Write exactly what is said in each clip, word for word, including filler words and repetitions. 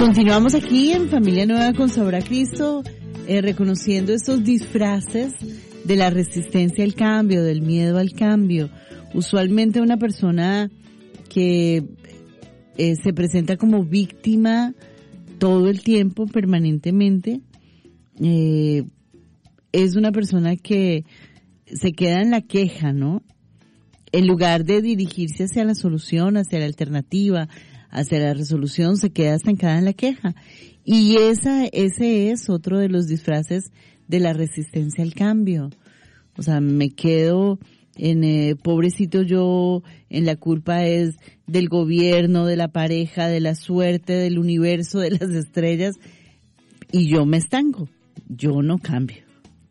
Continuamos aquí en Familia Nueva con Sabor a Cristo, eh, reconociendo estos disfraces de la resistencia al cambio, del miedo al cambio. Usualmente una persona que eh, se presenta como víctima todo el tiempo, permanentemente, eh, es una persona que se queda en la queja, ¿no? En lugar de dirigirse hacia la solución, hacia la alternativa, hacia la resolución, se queda estancada en la queja. Y esa, ese es otro de los disfraces de la resistencia al cambio. O sea, me quedo en, eh, pobrecito yo, en la culpa es del gobierno, de la pareja, de la suerte, del universo, de las estrellas, y yo me estanco. Yo no cambio.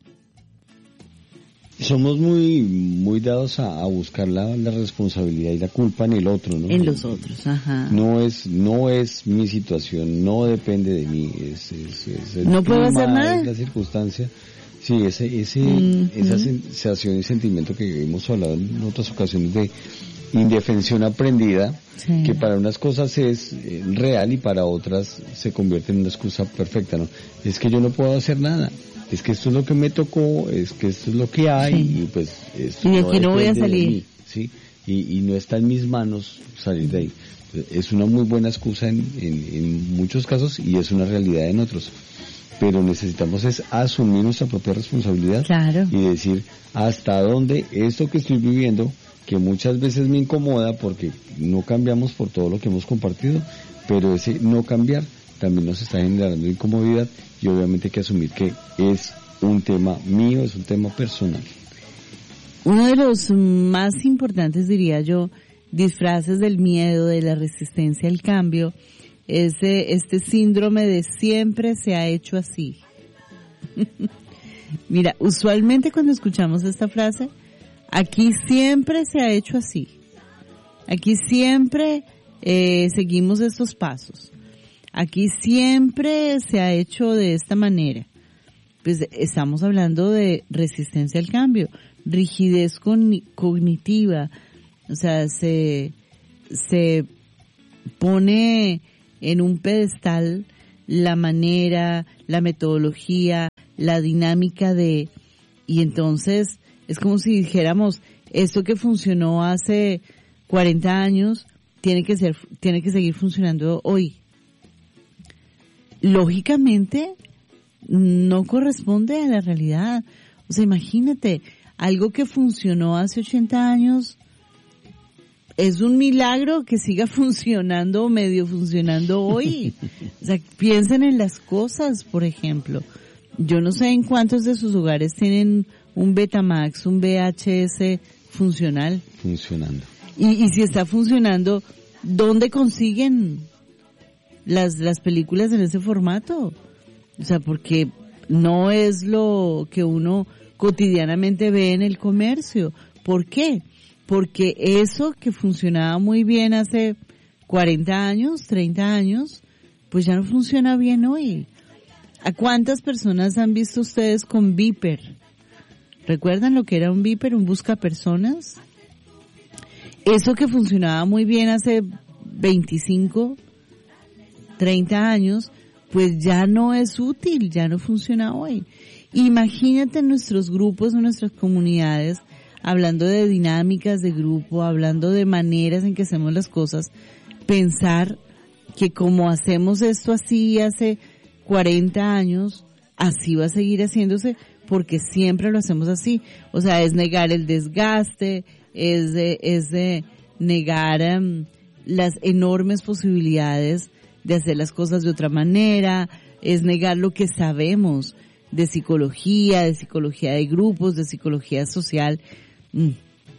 Somos muy muy dados a, a buscar la, la responsabilidad y la culpa en el otro, ¿no? En los otros, ajá. No es no es mi situación, no depende de mí, es, es, es el no puedo clima, hacer nada. Es la circunstancia. Sí, ese ese Uh-huh. esa sensación y sentimiento que hemos hablado en otras ocasiones de indefensión aprendida, sí, que para unas cosas es eh, real y para otras se convierte en una excusa perfecta, ¿no? Es que yo no puedo hacer nada. Es que esto es lo que me tocó, es que esto es lo que hay, sí, y pues esto y de aquí no, no voy a salir, mí, ¿sí? Y, y no está en mis manos salir de ahí. Es una muy buena excusa en, en, en muchos casos y es una realidad en otros. Pero necesitamos es asumir nuestra propia responsabilidad, claro, y decir hasta dónde esto que estoy viviendo, que muchas veces me incomoda porque no cambiamos por todo lo que hemos compartido, pero ese no cambiar también nos está generando incomodidad y obviamente hay que asumir que es un tema mío, es un tema personal. Uno de los más importantes, diría yo, disfraces del miedo, de la resistencia al cambio, es este síndrome de siempre se ha hecho así. Mira, usualmente cuando escuchamos esta frase, aquí siempre se ha hecho así. Aquí siempre eh, seguimos estos pasos. Aquí siempre se ha hecho de esta manera. Pues estamos hablando de resistencia al cambio, rigidez cognitiva. O sea, se, se pone en un pedestal la manera, la metodología, la dinámica de, y entonces es como si dijéramos, esto que funcionó hace cuarenta años tiene que ser, tiene que seguir funcionando hoy. Lógicamente no corresponde a la realidad. O sea, imagínate, algo que funcionó hace ochenta años, es un milagro que siga funcionando o medio funcionando hoy. O sea, piensen en las cosas, por ejemplo. Yo no sé en cuántos de sus hogares tienen un Betamax, un V H S funcional. Funcionando. Y, y si está funcionando, ¿dónde consiguen las las películas en ese formato? O sea, porque no es lo que uno cotidianamente ve en el comercio. ¿Por qué? Porque eso que funcionaba muy bien hace cuarenta años, treinta años, pues ya no funciona bien hoy. ¿A cuántas personas han visto ustedes con Viper? ¿Recuerdan lo que era un Viper, un buscapersonas? Eso que funcionaba muy bien hace veinticinco, treinta años, pues ya no es útil, ya no funciona hoy. Imagínate en nuestros grupos, en nuestras comunidades, hablando de dinámicas de grupo, hablando de maneras en que hacemos las cosas, pensar que como hacemos esto así hace cuarenta años, así va a seguir haciéndose porque siempre lo hacemos así. O sea, es negar el desgaste, es de, es de negar um, las enormes posibilidades de hacer las cosas de otra manera, es negar lo que sabemos de psicología, de psicología de grupos, de psicología social. Mm.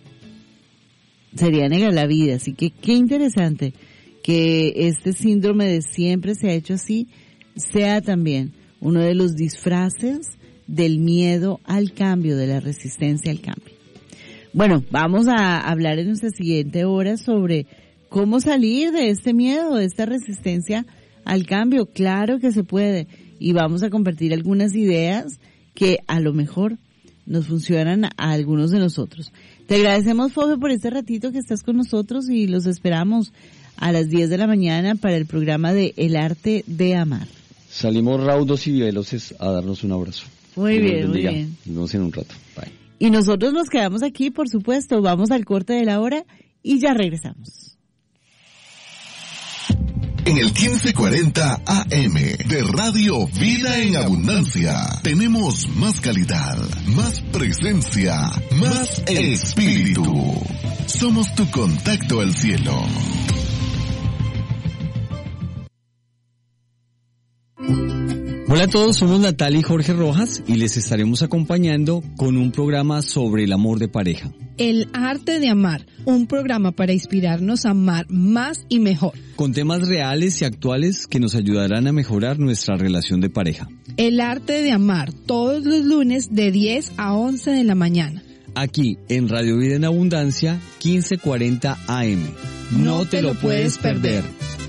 Sería negar la vida. Así que qué interesante que este síndrome de siempre se ha hecho así sea también uno de los disfraces del miedo al cambio, de la resistencia al cambio. Bueno, vamos a hablar en nuestra siguiente hora sobre cómo salir de este miedo, de esta resistencia al cambio. Claro que se puede, y vamos a compartir algunas ideas que a lo mejor nos funcionan a algunos de nosotros. Te agradecemos, Fofe, por este ratito que estás con nosotros y los esperamos a las diez de la mañana para el programa de El Arte de Amar. Salimos raudos y veloces a darnos un abrazo. Muy bien, muy bien. Nos vemos en un rato. Bye. Y nosotros nos quedamos aquí, por supuesto. Vamos al corte de la hora y ya regresamos. En el quince cuarenta A M de Radio Vida en Abundancia tenemos más calidad, más presencia, más espíritu. Somos tu contacto al cielo. Hola a todos, somos Natalia y Jorge Rojas y les estaremos acompañando con un programa sobre el amor de pareja. El Arte de Amar, un programa para inspirarnos a amar más y mejor. Con temas reales y actuales que nos ayudarán a mejorar nuestra relación de pareja. El Arte de Amar, todos los lunes de diez a once de la mañana. Aquí en Radio Vida en Abundancia, quince cuarenta A M. No, no te, te lo puedes perder.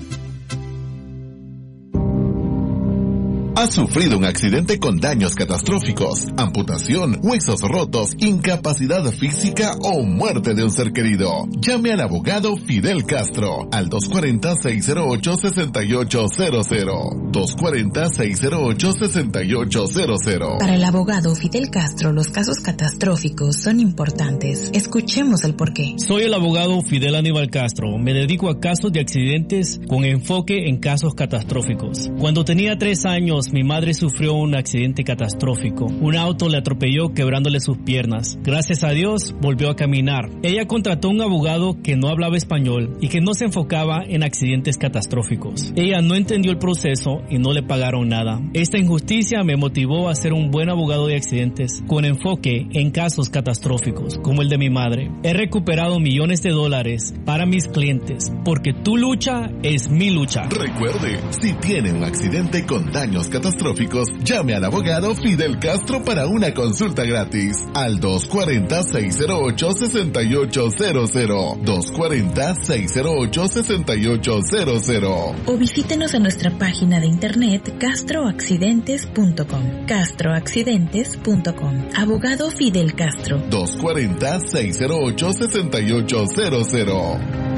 ¿Has sufrido un accidente con daños catastróficos, amputación, huesos rotos, incapacidad física o muerte de un ser querido? Llame al abogado Fidel Castro al dos cuatro cero, seis cero ocho, seis ocho cero cero. dos cuatro cero, seis cero ocho, seis ocho cero cero. Para el abogado Fidel Castro, los casos catastróficos son importantes. Escuchemos el porqué. Soy el abogado Fidel Aníbal Castro. Me dedico a casos de accidentes con enfoque en casos catastróficos. Cuando tenía tres años, mi madre sufrió un accidente catastrófico. Un auto le atropelló quebrándole sus piernas. Gracias a Dios, volvió a caminar. Ella contrató un abogado que no hablaba español y que no se enfocaba en accidentes catastróficos. Ella no entendió el proceso y no le pagaron nada. Esta injusticia me motivó a ser un buen abogado de accidentes con enfoque en casos catastróficos, como el de mi madre. He recuperado millones de dólares para mis clientes, porque tu lucha es mi lucha. Recuerde, si tiene un accidente con daños catastróficos, llame al abogado Fidel Castro para una consulta gratis al dos cuatro cero, seis cero ocho, seis ocho cero cero. dos cuatro cero, seis cero ocho, seis ocho cero cero. O visítenos en nuestra página de internet castro accidentes punto com. castro accidentes punto com. Abogado Fidel Castro. dos cuatro cero, seis cero ocho, seis ocho cero cero.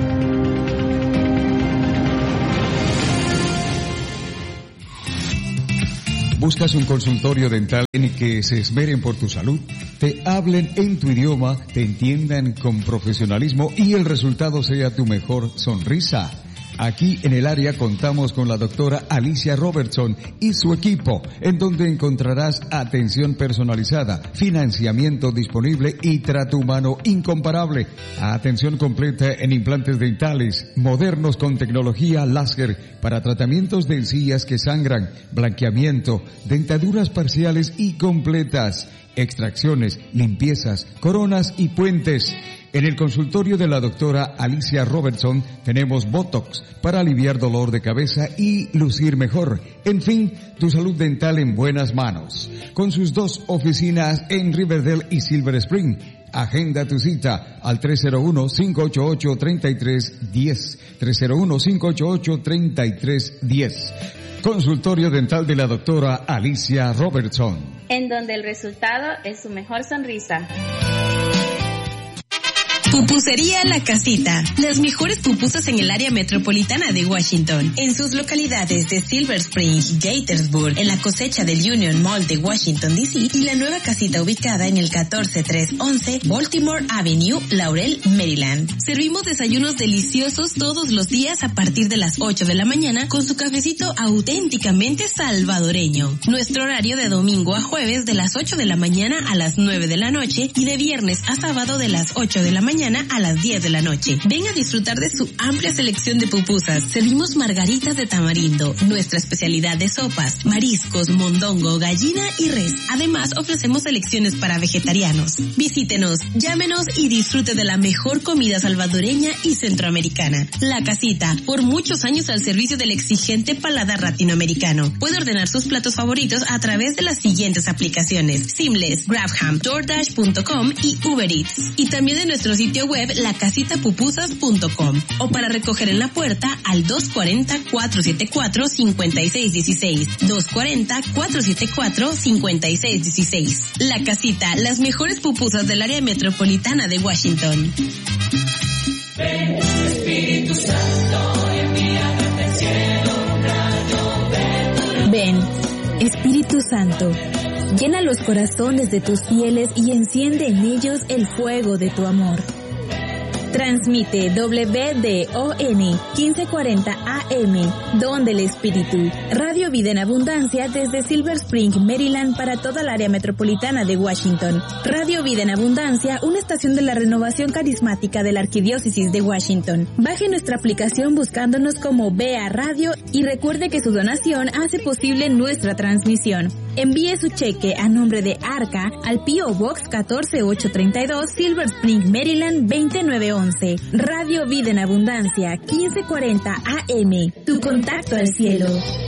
¿Buscas un consultorio dental en el que se esmeren por tu salud? Te hablen en tu idioma, te entiendan con profesionalismo y el resultado sea tu mejor sonrisa. Aquí en el área contamos con la doctora Alicia Robertson y su equipo, en donde encontrarás atención personalizada, financiamiento disponible y trato humano incomparable. Atención completa en implantes dentales, modernos con tecnología láser para tratamientos de encías que sangran, blanqueamiento, dentaduras parciales y completas, extracciones, limpiezas, coronas y puentes. En el consultorio de la doctora Alicia Robertson tenemos Botox para aliviar dolor de cabeza y lucir mejor. En fin, tu salud dental en buenas manos. Con sus dos oficinas en Riverdale y Silver Spring. Agenda tu cita al tres cero uno, cinco ocho ocho, tres tres uno cero. tres cero uno, cinco ocho ocho, tres tres uno cero. Consultorio dental de la doctora Alicia Robertson. En donde el resultado es su mejor sonrisa. Pupusería La Casita. Las mejores pupusas en el área metropolitana de Washington. En sus localidades de Silver Spring, Gaithersburg, en la cosecha del Union Mall de Washington, D C y la nueva casita ubicada en el catorce trescientos once Baltimore Avenue, Laurel, Maryland. Servimos desayunos deliciosos todos los días a partir de las ocho de la mañana con su cafecito auténticamente salvadoreño. Nuestro horario de domingo a jueves de las ocho de la mañana a las nueve de la noche y de viernes a sábado de las ocho de la mañana a las diez de la noche. Ven a disfrutar de su amplia selección de pupusas. Servimos margaritas de tamarindo, nuestra especialidad de sopas, mariscos, mondongo, gallina y res. Además, ofrecemos selecciones para vegetarianos. Visítenos, llámenos y disfrute de la mejor comida salvadoreña y centroamericana. La Casita, por muchos años al servicio del exigente paladar latinoamericano. Puede ordenar sus platos favoritos a través de las siguientes aplicaciones: Seamless, Grabham, DoorDash punto com y Uber Eats. Y también de nuestro sitio sitio web la casita pupusas punto com o para recoger en la puerta al dos cuarenta, cuatrocientos setenta y cuatro, cincuenta y seis dieciséis. dos cuarenta, cuatrocientos setenta y cuatro, cincuenta y seis dieciséis. La Casita, las mejores pupusas del área metropolitana de Washington. Ven, Espíritu Santo, y envíame del cielo un rayo. Ven, Espíritu Santo, llena los corazones de tus fieles y enciende en ellos el fuego de tu amor. Transmite W D O N quince cuarenta A M, Don del Espíritu, Radio Vida en Abundancia desde Silver Spring, Maryland para toda el área metropolitana de Washington. Radio Vida en Abundancia, una estación de la renovación carismática de la Arquidiócesis de Washington. Baje nuestra aplicación buscándonos como B A Radio y recuerde que su donación hace posible nuestra transmisión. Envíe su cheque a nombre de Arca al P O Box catorce mil ochocientos treinta y dos, Silver Spring, Maryland veintinueve once. Radio Vida en Abundancia, quince cuarenta A M. Tu contacto al cielo.